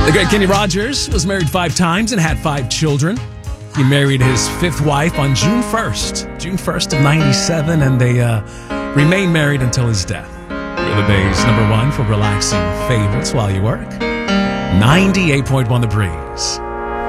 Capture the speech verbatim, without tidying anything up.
The great Kenny Rogers was married five times and had five children. He married his fifth wife on June first, June first of ninety-seven, and they uh, remained married until his death. We're the Bay's number one for relaxing favorites while you work. ninety-eight point one The Breeze.